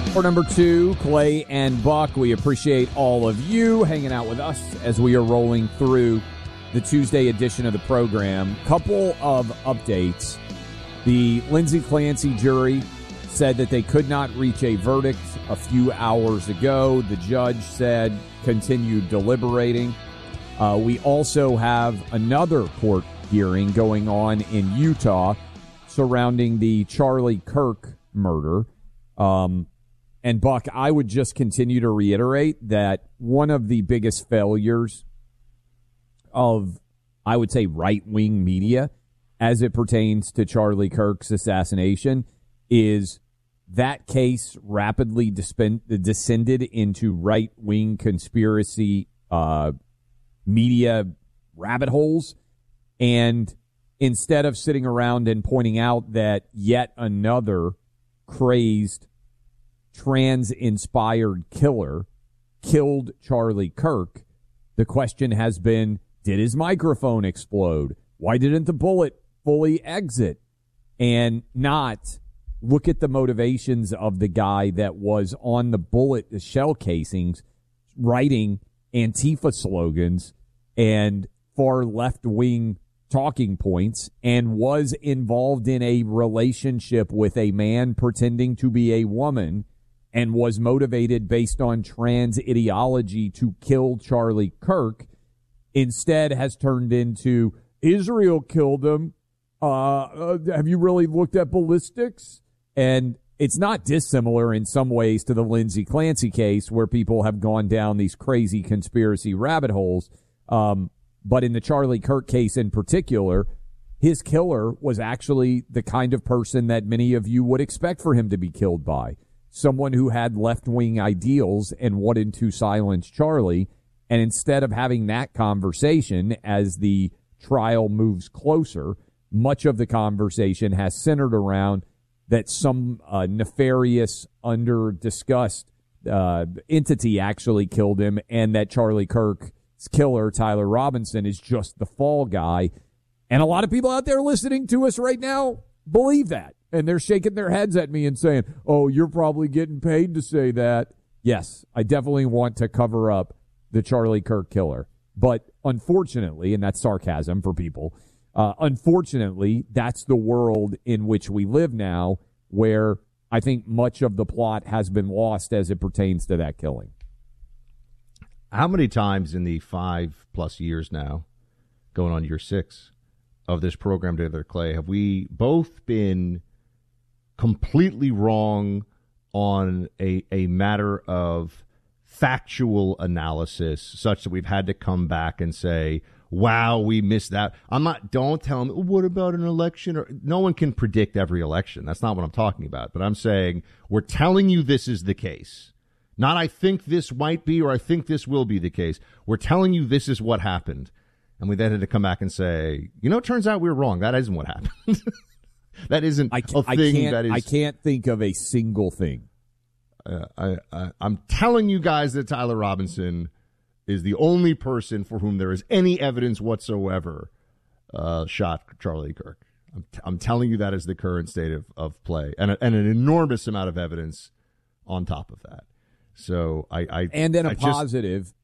For number 2, Clay and Buck, we appreciate all of you hanging out with us as we are rolling through the Tuesday edition of the program. Couple of updates. The Lindsay Clancy jury said that they could not reach a verdict a few hours ago. The judge said continue deliberating. We also have another court hearing going on in Utah surrounding the Charlie Kirk murder. And Buck, I would just continue to reiterate that one of the biggest failures of, I would say, right-wing media as it pertains to Charlie Kirk's assassination is that case rapidly descended into right-wing conspiracy media rabbit holes. And instead of sitting around and pointing out that yet another crazed trans-inspired killer killed Charlie Kirk, the question has been, did his microphone explode? Why didn't the bullet fully exit? And not look at the motivations of the guy that was on the bullet, the shell casings, writing Antifa slogans and far left-wing talking points, and was involved in a relationship with a man pretending to be a woman, and was motivated based on trans ideology to kill Charlie Kirk, instead has turned into, Israel killed him. Have you really looked at ballistics? And it's not dissimilar in some ways to the Lindsay Clancy case, where people have gone down these crazy conspiracy rabbit holes. But in the Charlie Kirk case in particular, his killer was actually the kind of person that many of you would expect for him to be killed by. Someone who had left-wing ideals and wanted to silence Charlie. And instead of having that conversation as the trial moves closer, much of the conversation has centered around that some nefarious, under-discussed entity actually killed him, and that Charlie Kirk's killer, Tyler Robinson, is just the fall guy. And a lot of people out there listening to us right now believe that. And they're shaking their heads at me and saying, oh, you're probably getting paid to say that. Yes, I definitely want to cover up the Charlie Kirk killer. But unfortunately, and that's sarcasm for people, unfortunately, that's the world in which we live now, where I think much of the plot has been lost as it pertains to that killing. How many times in the 5+ years now, going on year 6 of this program together, Clay, have we both been completely wrong on a matter of factual analysis, such that we've had to come back and say, wow, we missed that? Don't tell me, what about an election? Or no one can predict every election. That's not what I'm talking about. But I'm saying we're telling you this is the case. Not I think this might be, or I think this will be the case. We're telling you this is what happened. And we then had to come back and say, it turns out we were wrong. That isn't what happened. That isn't a thing that is. I can't think of a single thing. I'm telling you guys that Tyler Robinson is the only person for whom there is any evidence whatsoever shot Charlie Kirk. I'm telling you that is the current state of play, and an enormous amount of evidence on top of that. So I positive,